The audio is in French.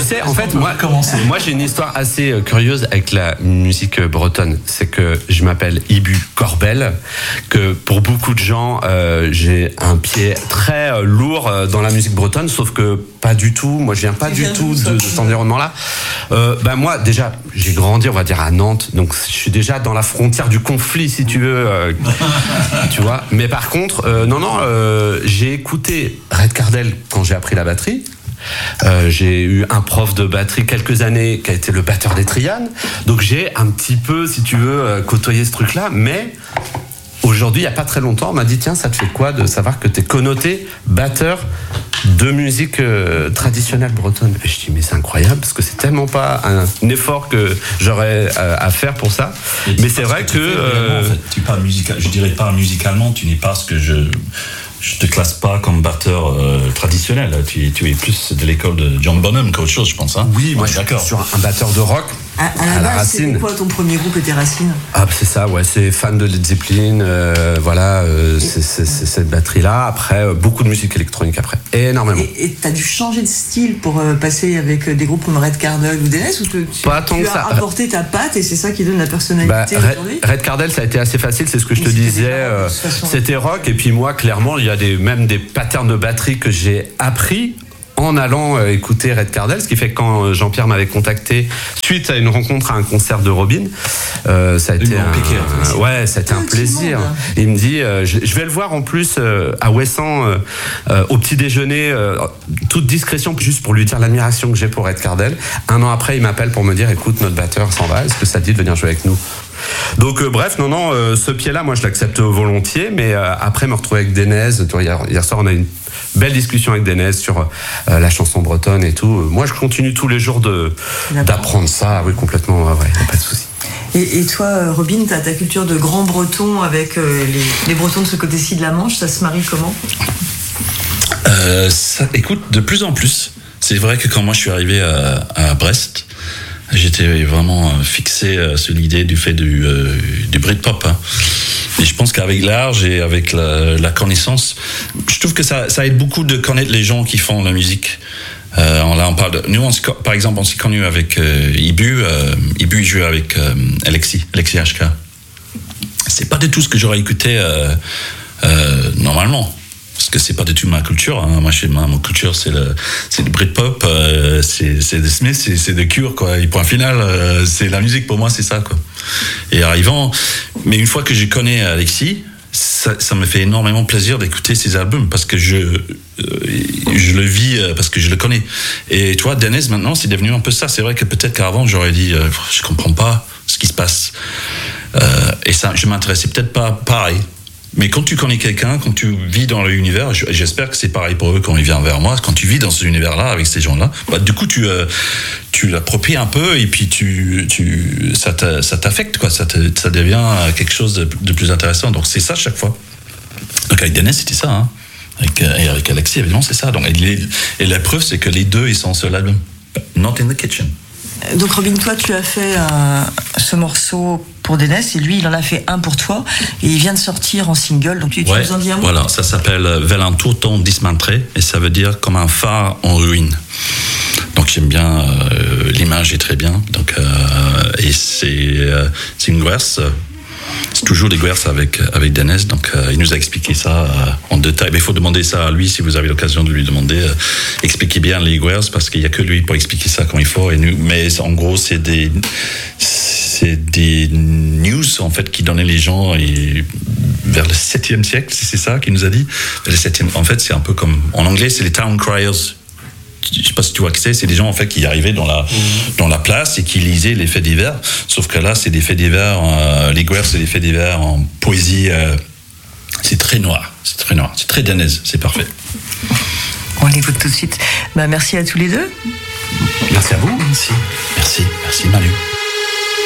tu sais, en fait, moi j'ai une histoire assez curieuse avec la musique bretonne. C'est que je m'appelle Ibu Corbel, que pour beaucoup de gens, j'ai un pied très lourd dans la musique bretonne, sauf que pas du tout. Moi, je viens pas du tout de cet environnement-là. Moi, déjà, j'ai grandi, on va dire, à Nantes, donc je suis déjà dans la frontière du conflit, si tu veux, tu vois. Mais par contre, j'ai écouté Red Cardel quand j'ai appris la batterie. J'ai eu un prof de batterie quelques années qui a été le batteur des Trianes, donc j'ai un petit peu, si tu veux, côtoyé ce truc-là. Mais aujourd'hui, il n'y a pas très longtemps, on m'a dit tiens, ça te fait quoi de savoir que t'es connoté batteur de musique traditionnelle bretonne? Et je dis mais c'est incroyable parce que c'est tellement pas un effort que j'aurais à faire pour ça. Mais c'est vrai que en fait, tu parles musical, je dirais pas musicalement, tu n'es pas ce que je te classe pas comme batteur traditionnel. Tu es plus de l'école de John Bonham qu'autre chose, je pense. Hein. Oui, moi je suis sur un batteur de rock. À la base, c'était quoi ton premier groupe et tes racines? Ah, c'est ça, ouais, c'est fan de Led Zeppelin, c'est cette batterie-là. Après, beaucoup de musique électronique après, énormément. Et t'as dû changer de style pour passer avec des groupes comme Red Cardel ou DNS, ou tu as apporté ta patte et c'est ça qui donne la personnalité aujourd'hui? Red Cardel, ça a été assez facile, c'est ce que je te disais. C'était rock, et puis moi, clairement, il y a même des patterns de batterie que j'ai appris en allant écouter Red Cardel, ce qui fait que quand Jean-Pierre m'avait contacté suite à une rencontre à un concert de Robin, ça a été un plaisir. Il me dit je vais le voir en plus à Ouessant au petit déjeuner, toute discrétion, juste pour lui dire l'admiration que j'ai pour Red Cardel. Un an après, il m'appelle pour me dire écoute, notre batteur s'en va, est-ce que ça te dit de venir jouer avec nous? Donc ce pied-là, moi je l'accepte volontiers, mais après me retrouver avec Denez, hier soir on a une belle discussion avec Denez sur la chanson bretonne et tout. Moi je continue tous les jours d'apprendre ça, oui complètement, ouais, y a pas de souci. Et toi, Robin, t'as ta culture de grand breton avec les bretons de ce côté-ci de la Manche, ça se marie comment? Écoute, de plus en plus. C'est vrai que quand moi je suis arrivé à Brest, j'étais vraiment fixé sur l'idée du fait du Britpop. Hein. Et je pense qu'avec l'âge et avec la connaissance, je trouve que ça aide beaucoup de connaître les gens qui font la musique. On parle de, nous, par exemple, on s'est connus avec Ibu. Ibu, il jouait avec Alexis HK. C'est pas du tout ce que j'aurais écouté normalement. Parce que c'est pas du tout ma culture. Hein. Moi, ma culture, c'est le Britpop, c'est The Smiths, c'est The Cure, quoi. Et point final, c'est la musique pour moi, c'est ça, quoi. Et mais une fois que je connais Alexis, ça me fait énormément plaisir d'écouter ses albums parce que je le vis, parce que je le connais. Et tu vois, Denez, maintenant, c'est devenu un peu ça. C'est vrai que peut-être qu'avant, j'aurais dit, je comprends pas ce qui se passe. Et ça, je m'intéressais peut-être pas pareil. Mais quand tu connais quelqu'un, quand tu vis dans l'univers, j'espère que c'est pareil pour eux quand ils viennent vers moi, quand tu vis dans cet univers-là avec ces gens-là, du coup tu l'appropries un peu et puis ça t'affecte, quoi, ça devient quelque chose de plus intéressant. Donc c'est ça chaque fois. Donc avec Denez, c'était ça, hein. Et avec Alexis, évidemment, c'est ça. Donc, et la preuve, c'est que les deux, ils sont sur l'album. Not in the Kitchen. Donc Robin, toi tu as fait ce morceau pour Denez et lui il en a fait un pour toi et il vient de sortir en single, donc tu nous en dis un mot? Voilà, ça s'appelle Vel un tourton dismantré et ça veut dire comme un phare en ruine. Donc j'aime bien, l'image est très bien, donc, et c'est une guerse. C'est toujours des guerres avec Denez, donc il nous a expliqué ça en détail. Mais il faut demander ça à lui si vous avez l'occasion de lui demander. Expliquez bien les guerres parce qu'il n'y a que lui pour expliquer ça comme il faut. Mais en gros, c'est des news en fait qui donnaient les gens vers le 7e siècle, si c'est ça qu'il nous a dit. Le 7e, en fait, c'est un peu comme en anglais, c'est les town criers. Je sais pas si tu vois que c'est des gens en fait qui arrivaient dans la place et qui lisaient les faits divers, sauf que là c'est des faits divers, les guerres c'est des faits divers en poésie, c'est très noir, c'est très Denez, c'est parfait. On l'écoute tout de suite. Merci à tous les deux. Merci à vous. Merci Manu.